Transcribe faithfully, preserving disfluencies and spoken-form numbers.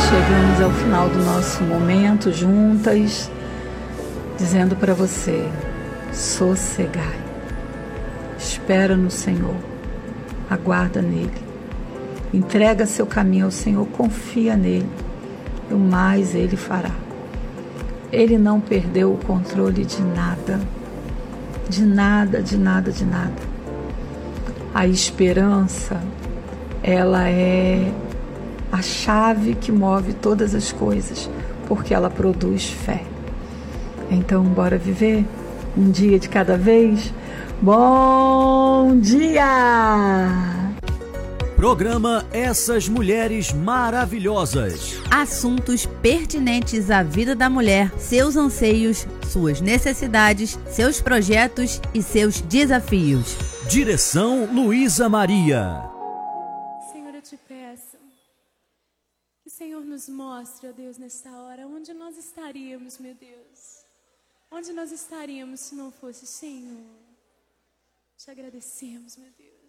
Chegamos ao final do nosso momento juntas, dizendo para você: sossegai, espera no Senhor, aguarda nele, entrega seu caminho ao Senhor, confia nele, e o mais ele fará. Ele não perdeu o controle de nada, de nada, de nada, de nada. A esperança, ela é a chave que move todas as coisas, porque ela produz fé. Então, bora viver um dia de cada vez? Bom dia! Programa Essas Mulheres Maravilhosas. Assuntos pertinentes à vida da mulher, seus anseios, suas necessidades, seus projetos e seus desafios. Direção Luísa Maria. Senhor, eu te peço que o Senhor nos mostre, ó Deus, nesta hora, onde nós estaríamos, meu Deus. Onde nós estaríamos se não fosse o Senhor. Te agradecemos, meu Deus.